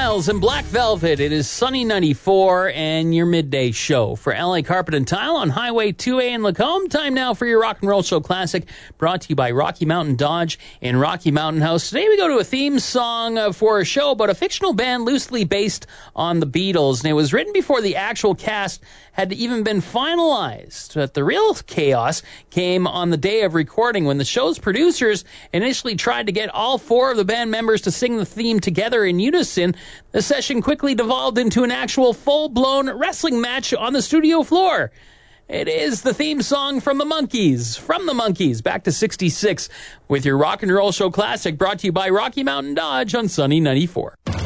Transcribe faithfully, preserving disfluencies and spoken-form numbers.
Miles and Black Velvet. It is Sunny ninety-four and your midday show for L A Carpet and Tile on Highway two A in Lacombe. Time now for your Rock and Roll Show Classic, brought to you by Rocky Mountain Dodge and Rocky Mountain House. Today we go to a theme song uh, for a show about a fictional band loosely based on the Beatles, and it was written before the actual cast had even been finalized. But the real chaos came on the day of recording when the show's producers initially tried to get all four of the band members to sing the theme together in unison. The session quickly devolved into an actual full-blown wrestling match on the studio floor. It is the theme song from the Monkees. From the Monkees, back to sixty-six with your Rock and Roll Show Classic, brought to you by Rocky Mountain Dodge on Sunny ninety-four.